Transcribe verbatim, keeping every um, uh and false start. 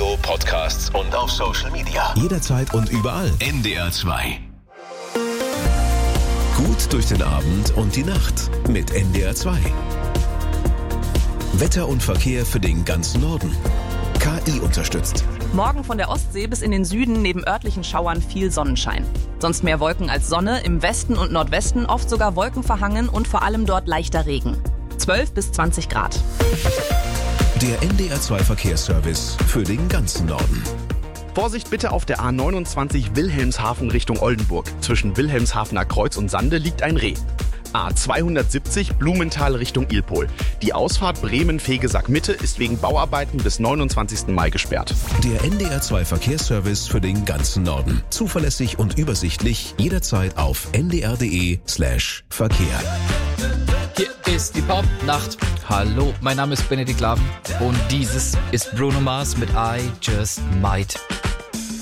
Radio, Podcasts und auf Social Media. Jederzeit und überall. N D R zwei. Gut durch den Abend und die Nacht mit N D R zwei. Wetter und Verkehr für den ganzen Norden. K I unterstützt. Morgen von der Ostsee bis in den Süden neben örtlichen Schauern viel Sonnenschein. Sonst mehr Wolken als Sonne, im Westen und Nordwesten oft sogar wolkenverhangen und vor allem dort leichter Regen. zwölf bis zwanzig Grad. Der N D R zwei Verkehrsservice für den ganzen Norden. Vorsicht bitte auf der A neunundzwanzig Wilhelmshaven Richtung Oldenburg. Zwischen Wilhelmshavener Kreuz und Sande liegt ein Reh. A zweihundertsiebzig Blumenthal Richtung Ilpol. Die Ausfahrt Bremen-Fegesack Mitte ist wegen Bauarbeiten bis neunundzwanzigsten Mai gesperrt. Der N D R zwei Verkehrsservice für den ganzen Norden. Zuverlässig und übersichtlich jederzeit auf n d r punkt d e slash Verkehr. Hier ist die Pop-Nacht. Hallo, mein Name ist Benedikt Laven und dieses ist Bruno Mars mit I Just Might.